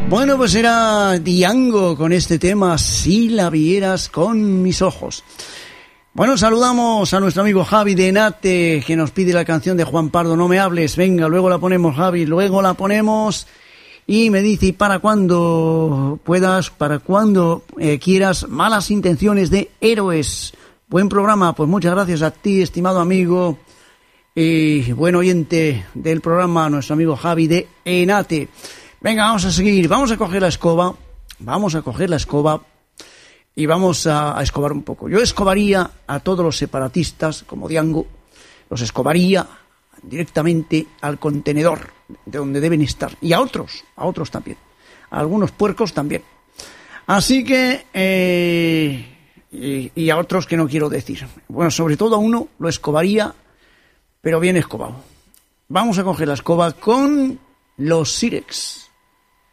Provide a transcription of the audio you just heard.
Bueno, pues era Diango con este tema, Si la vieras con mis ojos. Bueno, saludamos a nuestro amigo Javi de Enate, que nos pide la canción de Juan Pardo, No me hables. Venga, luego la ponemos, Javi, luego la ponemos. Y me dice, y para cuando puedas, para cuando quieras, Malas intenciones de Héroes. Buen programa, pues muchas gracias a ti, estimado amigo y buen oyente del programa, nuestro amigo Javi de Enate. Venga, vamos a seguir, vamos a coger la escoba y vamos a escobar un poco. Yo escobaría a todos los separatistas, como Diango, los escobaría directamente al contenedor de donde deben estar, y a otros también, a algunos puercos también. Así que, y a otros que no quiero decir. Bueno, sobre todo a uno lo escobaría, pero bien escobado. Vamos a coger la escoba con los Sirex.